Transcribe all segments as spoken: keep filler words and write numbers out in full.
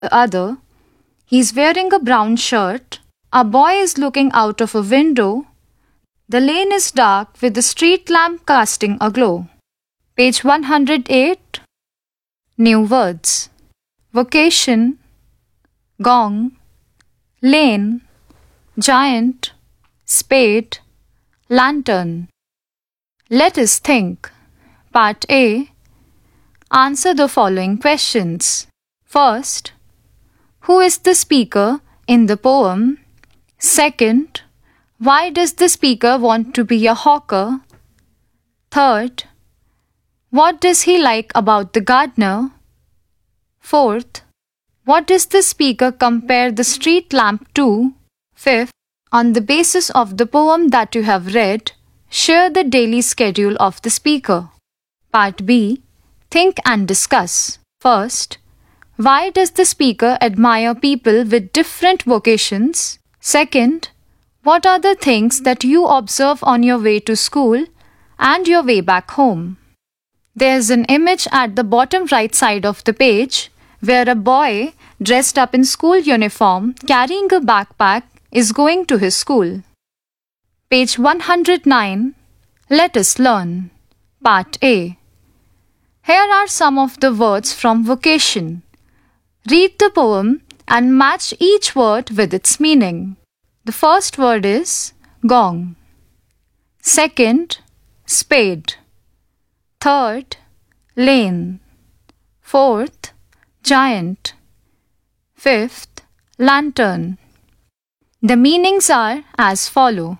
The other, he's wearing a brown shirt. A boy is looking out of a window. The lane is dark with the street lamp casting a glow. Page one hundred eight. New words. Vocation, gong, lane, giant, spade, lantern. Let us think. Part A. Answer the following questions. First, who is the speaker in the poem? Second, why does the speaker want to be a hawker? Third, what does he like about the gardener? Fourth, what does the speaker compare the street lamp to? Fifth, on the basis of the poem that you have read, share the daily schedule of the speaker. Part B. Think and discuss. First, why does the speaker admire people with different vocations? Second, what are the things that you observe on your way to school and your way back home? There's an image at the bottom right side of the page where a boy dressed up in school uniform carrying a backpack is going to his school. Page one hundred nine. Let us learn. Part A. Here are some of the words from vocation. Read the poem and match each word with its meaning. The first word is gong. Second, spade. Third, lane. Fourth, giant. Fifth, lantern. The meanings are as follow.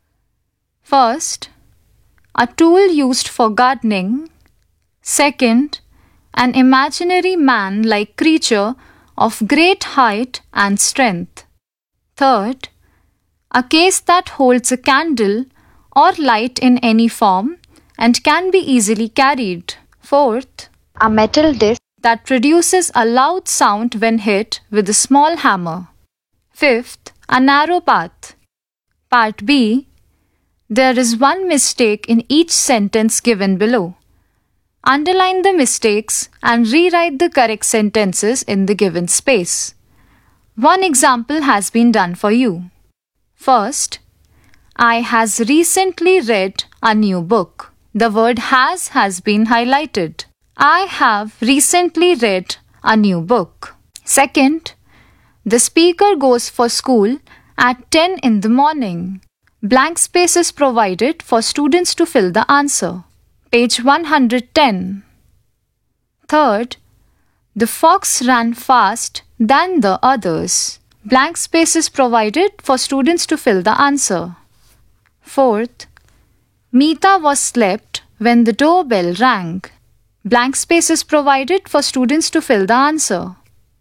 First, a tool used for gardening. Second, an imaginary man-like creature of great height and strength. Third, a case that holds a candle or light in any form and can be easily carried. Fourth, a metal disc that produces a loud sound when hit with a small hammer. Fifth, a narrow path. Part B. There is one mistake in each sentence given below. Underline the mistakes and rewrite the correct sentences in the given space. One example has been done for you. First, I has recently read a new book. The word has has been highlighted. I have recently read a new book. Second, the speaker goes for school at ten in the morning. Blank space is provided for students to fill the answer. Page one hundred ten. Third, the fox ran fast than the others. Blank space is provided for students to fill the answer. Fourth, Meeta was slept when the doorbell rang. Blank space is provided for students to fill the answer.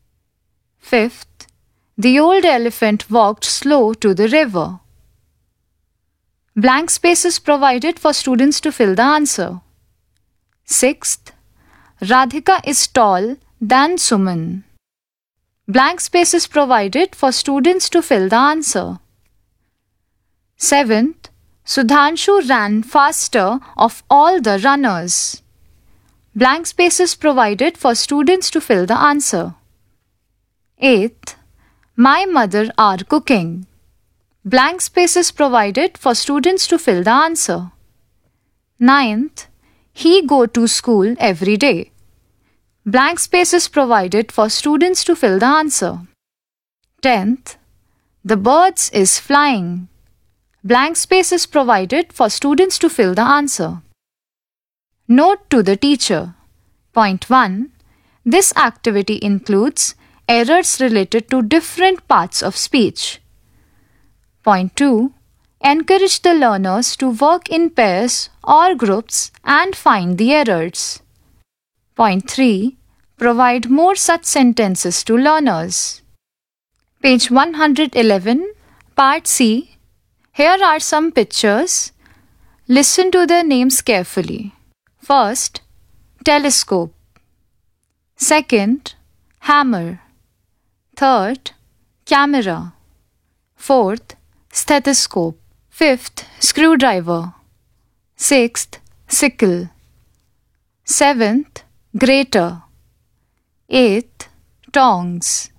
Fifth, the old elephant walked slow to the river. Blank space is provided for students to fill the answer. Sixth, Radhika is tall than Suman. Blank space is provided for students to fill the answer. Seventh, Sudhanshu ran faster of all the runners. Blank space is provided for students to fill the answer. Eighth, my mother are cooking. Blank space is provided for students to fill the answer. Ninth, he go to school every day. Blank space is provided for students to fill the answer. Tenth, the birds is flying. Blank space is provided for students to fill the answer. Note to the teacher. Point one. This activity includes errors related to different parts of speech. Point two. Encourage the learners to work in pairs or groups and find the errors. Point three. Provide more such sentences to learners. Page one hundred eleven, Part C. Here are some pictures. Listen to their names carefully. First, telescope. Second, hammer. Third, camera. Fourth, stethoscope. Fifth, screwdriver. Sixth, sickle. Seventh, grater. Eighth, tongs.